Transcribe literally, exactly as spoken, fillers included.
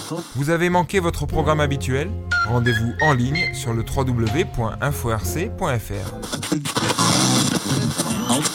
Vous avez manqué votre programme habituel ? Rendez-vous en ligne sur le w w w point info r c point f r.